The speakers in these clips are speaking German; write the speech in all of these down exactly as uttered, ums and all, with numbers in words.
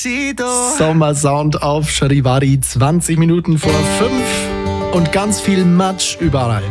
Sommersound auf Charivari, zwanzig Minuten vor fünf und ganz viel Matsch überall.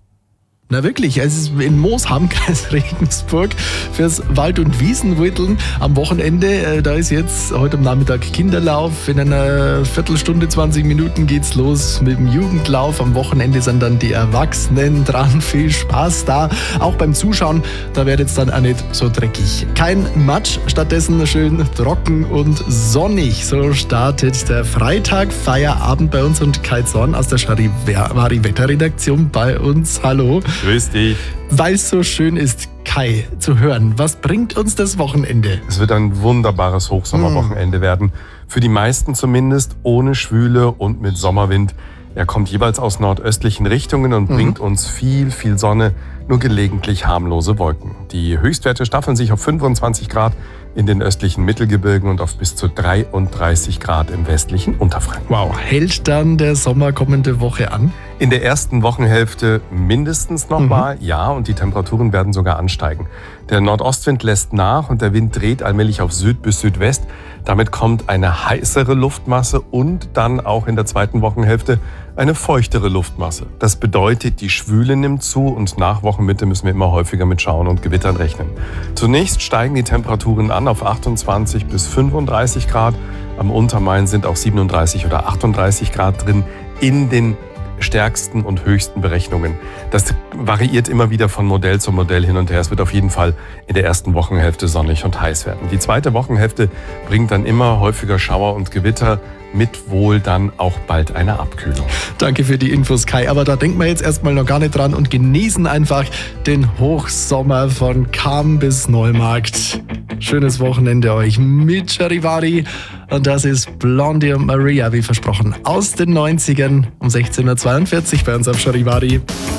Na wirklich, es ist in Moosham, Kreis Regensburg, fürs Wald- und Wiesenwitteln am Wochenende. Da ist jetzt heute am Nachmittag Kinderlauf. In einer Viertelstunde, zwanzig Minuten geht's los mit dem Jugendlauf. Am Wochenende sind dann die Erwachsenen dran. Viel Spaß da. Auch beim Zuschauen, da wird jetzt dann auch nicht so dreckig. Kein Matsch, stattdessen schön trocken und sonnig. So startet der Freitag, Feierabend bei uns, und Kai Zorn aus der Charivari Wetterredaktion bei uns. Hallo. Grüß dich. Weil es so schön ist, Kai, zu hören. Was bringt uns das Wochenende? Es wird ein wunderbares Hochsommerwochenende mm. werden. Für die meisten zumindest, ohne Schwüle und mit Sommerwind. Er kommt jeweils aus nordöstlichen Richtungen und mm. bringt uns viel, viel Sonne, nur gelegentlich harmlose Wolken. Die Höchstwerte staffeln sich auf fünfundzwanzig Grad in den östlichen Mittelgebirgen und auf bis zu dreiunddreißig Grad im westlichen Unterfranken. Wow, hält dann der Sommer kommende Woche an? In der ersten Wochenhälfte mindestens nochmal, mhm. ja, und die Temperaturen werden sogar ansteigen. Der Nordostwind lässt nach und der Wind dreht allmählich auf Süd bis Südwest. Damit kommt eine heißere Luftmasse und dann auch in der zweiten Wochenhälfte eine feuchtere Luftmasse. Das bedeutet, die Schwüle nimmt zu und nach Wochenmitte müssen wir immer häufiger mit Schauern und Gewittern rechnen. Zunächst steigen die Temperaturen an auf achtundzwanzig bis fünfunddreißig Grad. Am Untermain sind auch siebenunddreißig oder achtunddreißig Grad drin in den stärksten und höchsten Berechnungen. Das variiert immer wieder von Modell zu Modell hin und her. Es wird auf jeden Fall in der ersten Wochenhälfte sonnig und heiß werden. Die zweite Wochenhälfte bringt dann immer häufiger Schauer und Gewitter, mit wohl dann auch bald eine Abkühlung. Danke für die Infos, Kai. Aber da denken wir jetzt erstmal noch gar nicht dran und genießen einfach den Hochsommer von Cham bis Neumarkt. Schönes Wochenende euch mit Charivari. Und das ist Blondie und Maria, wie versprochen, aus den neunzigern um sechzehn Uhr zweiundvierzig bei uns auf Charivari.